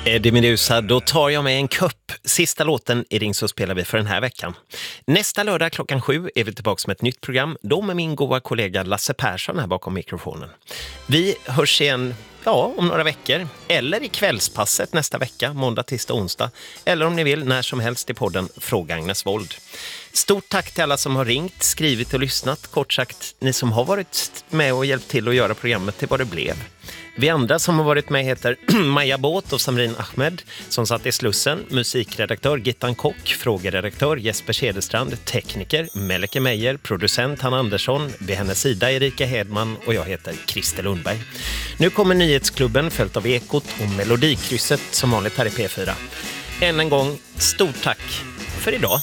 Eddie Meduza, då tar jag med en kupp. Sista låten i Ring så spelar vi för den här veckan. Nästa lördag klockan 7 är vi tillbaka med ett nytt program. Då med min goda kollega Lasse Persson här bakom mikrofonen. Vi hörs igen om några veckor. Eller i kvällspasset nästa vecka, måndag, tisdag, onsdag. Eller om ni vill, när som helst i podden Fråga Agnes Wold. Stort tack till alla som har ringt, skrivit och lyssnat. Kort sagt, ni som har varit med och hjälpt till att göra programmet till vad det blev. Vi andra som har varit med heter Maja Båt och Samrin Ahmed som satt i Slussen, musikredaktör Gittan Kock, frågeredaktör Jesper Cederstrand, tekniker Melke Meijer, producent Hanna Andersson, vid hennes sida Erika Hedman och jag heter Christer Lundberg. Nu kommer Nyhetsklubben följt av Ekot och Melodikrysset som vanligt här i P4. Än en gång, stort tack för idag.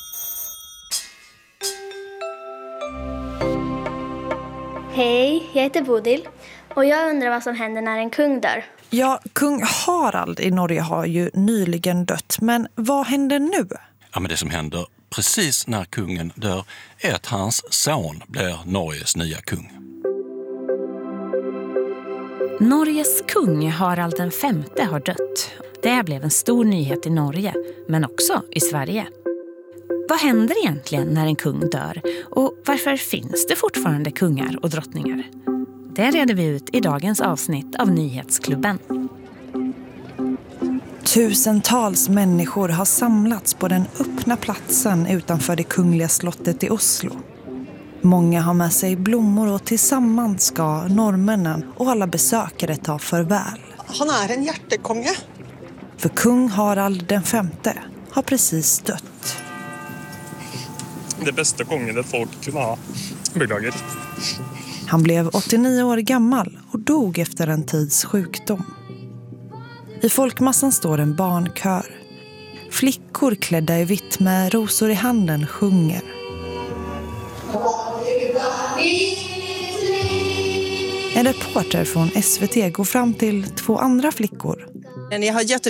Hej, jag heter Bodil och jag undrar vad som händer när en kung dör. Ja, kung Harald i Norge har ju nyligen dött, men vad händer nu? Ja, men det som händer precis när kungen dör är att hans son blir Norges nya kung. Norges kung Harald den femte har dött. Det blev en stor nyhet i Norge, men också i Sverige. Vad händer egentligen när en kung dör? Och varför finns det fortfarande kungar och drottningar? Det reder vi ut i dagens avsnitt av Nyhetsklubben. Tusentals människor har samlats på den öppna platsen utanför det kungliga slottet i Oslo. Många har med sig blommor och tillsammans ska norrmännen och alla besökare ta farväl. Han är en hjärtekonge. För kung Harald den femte har precis dött. Det bästa kongen ett folk kunde ha. Beklagar. Han blev 89 år gammal och dog efter en tids sjukdom. I folkmassan står en barnkör. Flickor klädda i vitt med rosor i handen sjunger. En reporter från SVT går fram till två andra flickor. Ni har